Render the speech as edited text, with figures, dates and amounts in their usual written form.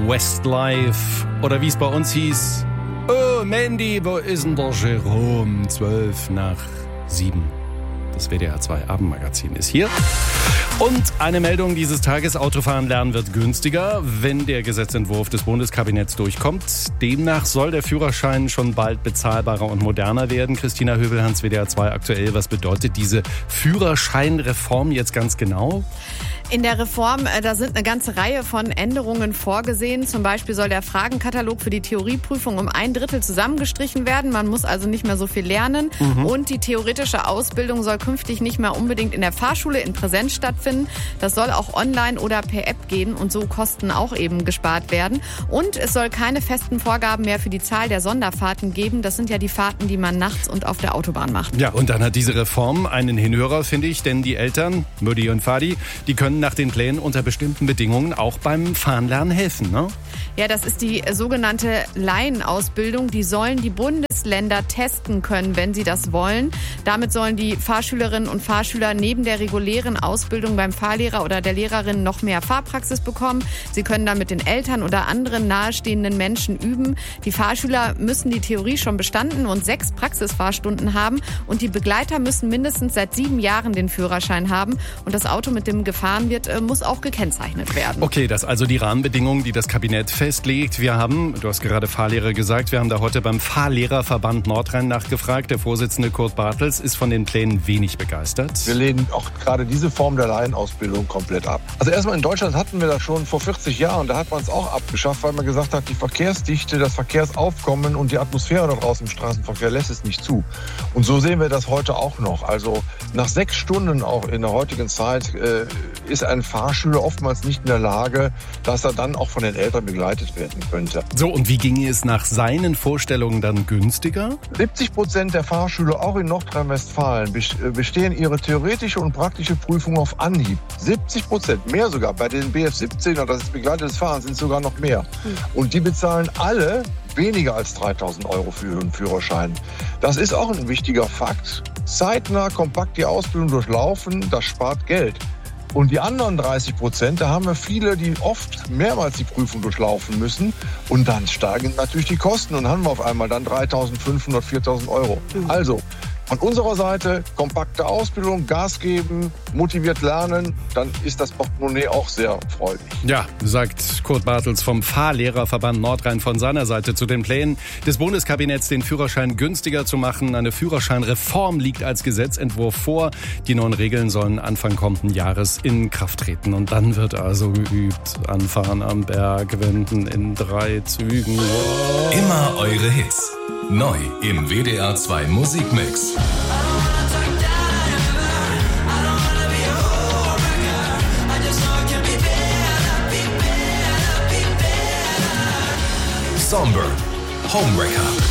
Westlife oder wie es bei uns hieß, oh Mandy, wo ist denn der Jerome? 6:12. Das WDR 2 Abendmagazin ist hier. Und eine Meldung dieses Tages: Autofahren lernen wird günstiger, wenn der Gesetzentwurf des Bundeskabinetts durchkommt. Demnach soll der Führerschein schon bald bezahlbarer und moderner werden. Christina Hövelhans, WDR 2 aktuell. Was bedeutet diese Führerscheinreform jetzt ganz genau? In der Reform, da sind eine ganze Reihe von Änderungen vorgesehen. Zum Beispiel soll der Fragenkatalog für die Theorieprüfung um 1/3 zusammengestrichen werden. Man muss also nicht mehr so viel lernen. Und die theoretische Ausbildung soll künftig nicht mehr unbedingt in der Fahrschule in Präsenz stattfinden. Das soll auch online oder per App gehen und so Kosten auch eben gespart werden. Und es soll keine festen Vorgaben mehr für die Zahl der Sonderfahrten geben. Das sind ja die Fahrten, die man nachts und auf der Autobahn macht. Ja, und dann hat diese Reform einen Hinhörer, finde ich, denn die Eltern, Mutti und Vati, die können nach den Plänen unter bestimmten Bedingungen auch beim Fahrenlernen helfen, ne? Ja, das ist die sogenannte Laienausbildung. Die sollen die Bundesländer testen können, wenn sie das wollen. Damit sollen die Fahrschülerinnen und Fahrschüler neben der regulären Ausbildung beim Fahrlehrer oder der Lehrerin noch mehr Fahrpraxis bekommen. Sie können dann mit den Eltern oder anderen nahestehenden Menschen üben. Die Fahrschüler müssen die Theorie schon bestanden und 6 Praxisfahrstunden haben. Und die Begleiter müssen mindestens seit 7 Jahren den Führerschein haben. Und das Auto, mit dem gefahren wird, muss auch gekennzeichnet werden. Okay, das also die Rahmenbedingungen, die das Kabinett festlegt. Wir haben, du hast gerade Fahrlehrer gesagt, wir haben da heute beim Fahrlehrerverband Nordrhein nachgefragt. Der Vorsitzende Kurt Bartels ist von den Plänen wenig begeistert. Wir lehnen auch gerade diese Form der Laienausbildung komplett ab. Also erstmal in Deutschland hatten wir das schon vor 40 Jahren. Da hat man es auch abgeschafft, weil man gesagt hat, die Verkehrsdichte, das Verkehrsaufkommen und die Atmosphäre da draußen im Straßenverkehr lässt es nicht zu. Und so sehen wir das heute auch noch. Also nach 6 Stunden auch in der heutigen Zeit ist ein Fahrschüler oftmals nicht in der Lage, dass er dann auch von den Eltern begleitet werden könnte. So, und wie ginge es nach seinen Vorstellungen dann günstiger? 70% der Fahrschüler, auch in Nordrhein-Westfalen, bestehen ihre theoretische und praktische Prüfung auf Anhieb. 70%, mehr sogar. Bei den BF17er, das ist begleitetes Fahren, sind es sogar noch mehr. Und die bezahlen alle weniger als 3.000 € für ihren Führerschein. Das ist auch ein wichtiger Fakt. Zeitnah, kompakt die Ausbildung durchlaufen, das spart Geld. Und die anderen 30%, da haben wir viele, die oft mehrmals die Prüfung durchlaufen müssen. Und dann steigen natürlich die Kosten und haben wir auf einmal dann 3.500, 4.000 €. Also von unserer Seite kompakte Ausbildung, Gas geben, motiviert lernen, dann ist das Portemonnaie auch sehr freudig. Ja, sagt Kurt Bartels vom Fahrlehrerverband Nordrhein von seiner Seite zu den Plänen des Bundeskabinetts, den Führerschein günstiger zu machen. Eine Führerscheinreform liegt als Gesetzentwurf vor. Die neuen Regeln sollen Anfang kommenden Jahres in Kraft treten. Und dann wird also geübt. Anfahren am Berg, wenden in 3 Zügen. Wow. Immer eure Hits. Neu im WDR 2 Musikmix. Somber, Homewrecker.